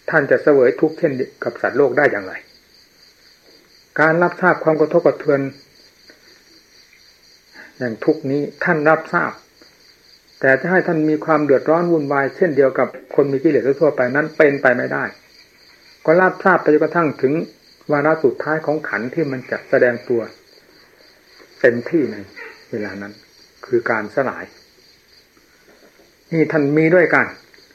ท่านจะเสวยทุกข์เช่นกับสัตว์โลกได้อย่างไรการรับทราบความกระทบกระเทือนอย่างทุกนี้ท่านรับทราบแต่จะให้ท่านมีความเดือดร้อนวุ่นวายเช่นเดียวกับคนมีกิเลสทั่วไปนั้นเป็นไปไม่ได้ก็รับทราบไปจนกระทั่งถึงวาระสุดท้ายของขันธ์ที่มันจะแสดงตัวเต็มที่ในเวลานั้นคือการสลายนี่ท่านมีด้วยกัน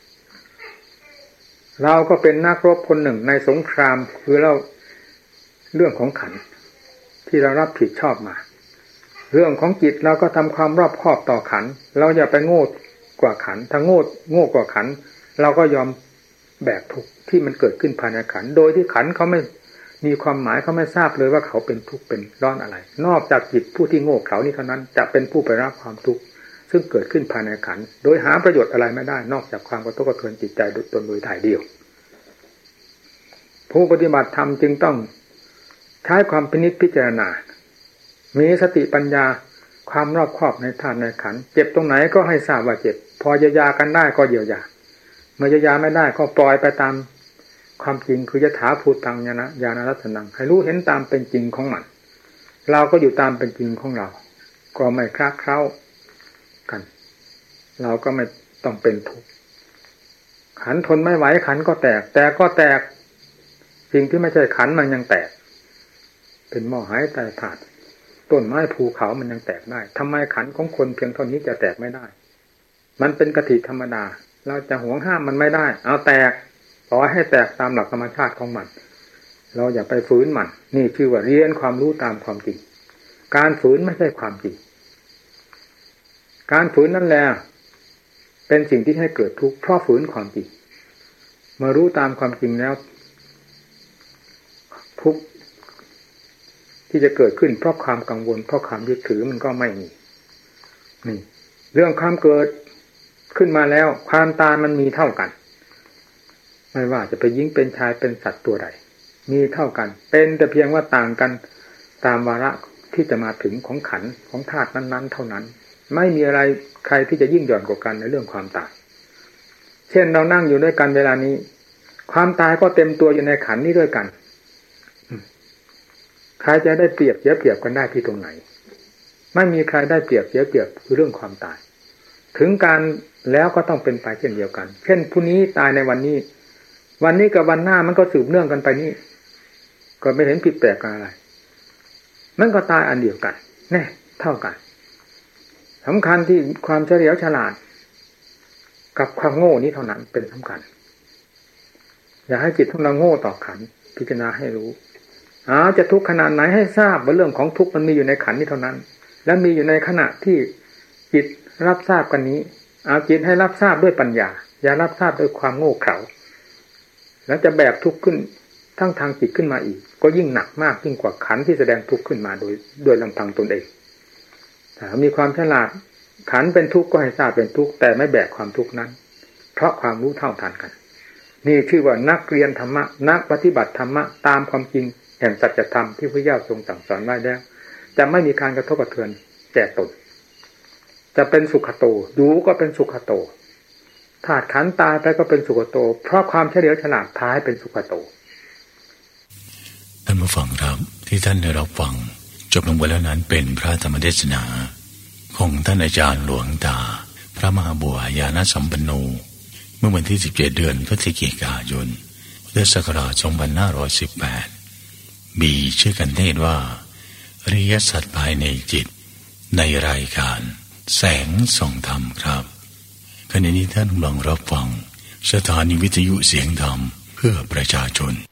เราก็เป็นนักรบคนหนึ่งในสงครามคือเราเรื่องของขันธ์ที่เรารับผิดชอบมาเรื่องของจิตเราก็ทำความรอบคอบต่อขันธ์เราอย่าไปโง่กว่าขันธ์ถ้าโง่กว่าขันธ์เราก็ยอมแบกทุกข์ที่มันเกิดขึ้นภายในขันธ์โดยที่ขันธ์เขาไม่มีความหมายเขาไม่ทราบเลยว่าเขาเป็นทุกข์เป็นร้อนอะไรนอกจากจิตผู้ที่โง่เขลานี้เท่านั้นจะเป็นผู้ไปรับความทุกข์ซึ่งเกิดขึ้นภายในขันธ์โดยหาประโยชน์อะไรไม่ได้นอกจากความกระทบกระเทือนจิตใจตนโดยถ่ายเดียวผู้ปฏิบัติธรรมจึงต้องใช้ความพิจารณามีสติปัญญาความรอบคอบในธาตุในขันธ์เจ็บตรงไหนก็ให้ทราบว่าเจ็บพอเยียวยากันได้ก็เยียวยาเมื่อเยียวยาไม่ได้ก็ปล่อยไปตามความจริงคือยถาภูตังญาณรัตนังให้รู้เห็นตามเป็นจริงของมันเราก็อยู่ตามเป็นจริงของเราก็ไม่คลาดเคล้ากันเราก็ไม่ต้องเป็นทุกข์ขันทนไม่ไหวขันก็แตกแต่ก็แตกสิ่งที่ไม่ใช่ขันมันยังแตกเป็นหม้อหายใต้ถาดต้นไม้ภูเขามันยังแตกได้ทำไมขันของคนเพียงเท่านี้จะแตกไม่ได้มันเป็นกติธรรมดาเราจะหวงห้ามมันไม่ได้เอาแตกปล่อยให้แตกตามหลักธรรมชาติของมันเราอย่าไปฝืนมันนี่ชื่อว่าเรียนความรู้ตามความจริงการฝืนไม่ใช่ความจริงการฝืนนั่นแหละเป็นสิ่งที่ให้เกิดทุกข์เพราะฝืนความจริงเมื่อรู้ตามความจริงแล้วทุกข์ที่จะเกิดขึ้นเพราะความกังวลเพราะความยึดถือมันก็ไม่มีนี่เรื่องความเกิดขึ้นมาแล้วความตายมันมีเท่ากันไม่ว่าจะเป็นหญิงเป็นชายเป็นสัตว์ตัวใดมีเท่ากันเป็นแต่เพียงว่าต่างกันตามวาระที่จะมาถึงของขันธ์ของธาตุนั้นๆเท่านั้นไม่มีอะไรใครที่จะยิ่งหย่อนกว่ากันในเรื่องความตายเช่นเรานั่งอยู่ด้วยกันเวลานี้ความตายก็เต็มตัวอยู่ในขันธ์นี้ด้วยกันใครจะได้เปรียบเสียเปรียบกันได้ที่ตรงไหนไม่มีใครได้เปรียบเสียเปรียบคือเรื่องความตายถึงการแล้วก็ต้องเป็นไปเช่นเดียวกันเช่นผู้นี้ตายในวันนี้กับวันหน้ามันก็สืบเนื่องกันไปนี่ก็ไม่เห็นผิดแปลกกันอะไรมันก็ตายอันเดียวกันแน่เท่ากันสำคัญที่ความเฉลียวฉลาดกับความโง่นี้เท่านั้นเป็นสำคัญอย่าให้จิตของเราโง่ต่อขันธ์พิจารณาให้รู้จะทุกข์ขนาดไหนให้ทราบว่าเรื่องของทุกข์มันมีอยู่ในขันธ์นี้เท่านั้นและมีอยู่ในขณะที่จิตรับทราบกันนี้เอาจิตให้รับทราบด้วยปัญญาอย่ารับทราบด้วยความโง่เขลาแล้วจะแบกทุกข์ขึ้นทั้งทางจิตขึ้นมาอีกก็ยิ่งหนักมากยิ่งกว่าขันธ์ที่แสดงทุกข์ขึ้นมาโดยลำพังตนเองถ้ามีความฉลาดขันธ์เป็นทุกข์ก็ให้ทราบเป็นทุกข์แต่ไม่แบกความทุกข์นั้นเพราะความรู้เท่าทันกันนี่ชื่อว่านักเรียนธรรมะนักปฏิบัติธรรมะตามความจริงแห่งสัจธรรมที่พระเจ้าทรงสั่งสอนไว้แล้วจะไม่มีการกระทบกระเทือนแก่ตนจะเป็นสุขโตอยู่ก็เป็นสุขโตธาตุขันธ์ตายไปก็เป็นสุขโตเพราะความเฉลียวฉลาดพาให้เป็นสุขโตท่านผู้ฟังครับที่ท่านได้รับฟังจบลงไปแล้วนั้นเป็นพระธรรมเทศนาของท่านอาจารย์หลวงตาพระมหาบัวญาณสัมปันโนเมื่อวันที่17 เดือนพฤศจิกายนพุทธศักราช2518มีชื่อกันเทศว่าอริยสัจภายในจิตในรายการแสงส่องธรรมครับขณะนี้ท่านกำลังรับฟังสถานีวิทยุเสียงธรรมเพื่อประชาชน